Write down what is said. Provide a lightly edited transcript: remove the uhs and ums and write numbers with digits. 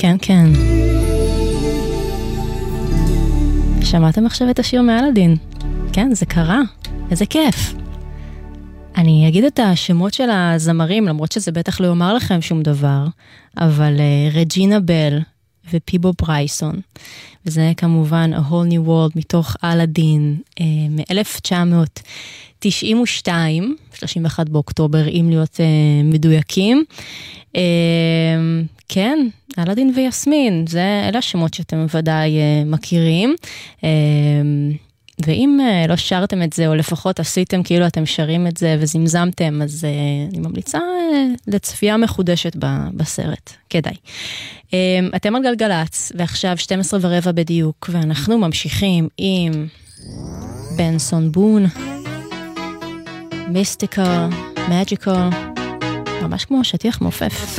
כן, כן. שמעתם עכשיו את השיר מאלאדין? כן, זה קרה. איזה כיף. אני אגיד את השמות של הזמרים, למרות שזה בטח לא יאמר לכם שום דבר, אבל רג'ינה בל ופיבו ברייסון, וזה כמובן A Whole New World מתוך אלאדין מ-1992, 31 באוקטובר, אם להיות מדויקים. כן, אלאדין ויסמין, אלה השמות שאתם ודאי מכירים. ואם לא שרתם את זה, או לפחות עשיתם כאילו אתם שרים את זה וזמזמתם, אז אני ממליצה לצפייה מחודשת בסרט. כדאי. אתם על גלגלץ, ועכשיו 12:15 בדיוק, ואנחנו ממשיכים עם בנסון בון, מיסטיקל, מג'יקל, ממש כמו שטיח מופף.